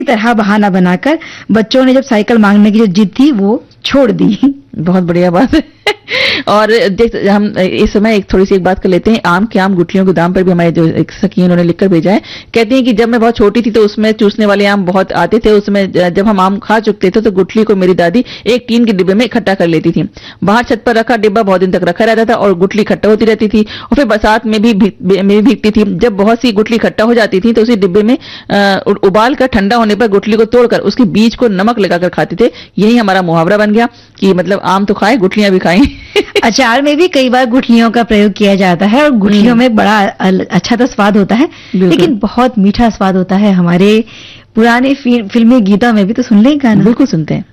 तरह बहाना बनाकर बच्चों ने जब साइकिल मांगने की जो जिद थी वो छोड़ दी। बहुत बढ़िया बात है। और देख, हम इस समय एक थोड़ी सी एक बात कर लेते हैं। आम के आम गुठलियों के दाम पर भी हमारे जो एक सखी उन्होंने लिखकर भेजा है। कहती हैं कि जब मैं बहुत छोटी थी तो उसमें चूसने वाले आम बहुत आते थे। उसमें जब हम आम खा चुकते थे तो गुठली को मेरी दादी एक टीन के डिब्बे में इकट्ठा कर लेती थी। बाहर छत पर रखा डिब्बा बहुत दिन तक रखा रहता था और गुठली इकट्ठा होती रहती थी और फिर बरसात में भी मेरी भीगती थी। जब बहुत सी गुठली इकट्ठा हो जाती थी तो उसी डिब्बे में उबाल कर ठंडा होने पर गुठली को तोड़कर उसके बीज को नमक लगाकर खाते थे। यही हमारा मुहावरा बन गया कि मतलब आम तो खाए, गुठलियां भी खाएं। अचार में भी कई बार गुठलियों का प्रयोग किया जाता है और गुठलियों में बड़ा अच्छा तो स्वाद होता है, लेकिन बहुत मीठा स्वाद होता है। हमारे पुराने फिल्मी गीतों में भी तो सुन लें गाना। बिल्कुल सुनते हैं।